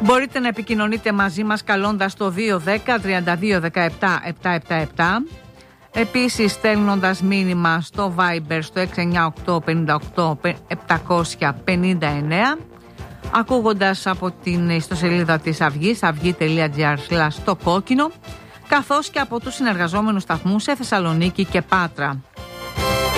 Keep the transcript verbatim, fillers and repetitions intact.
Μπορείτε να επικοινωνείτε μαζί μας καλώντας το δύο ένα μηδέν τρία δύο ένα επτά επτά επτά επτά. Επίσης στέλνοντας μήνυμα στο Viber στο έξι εννιά οκτώ πέντε οκτώ επτακόσια πενήντα εννέα, ακούγοντας από την ιστοσελίδα της Αυγής aυγή.gr slash το κόκκινο, καθώς και από τους συνεργαζόμενους σταθμούς σε Θεσσαλονίκη και Πάτρα.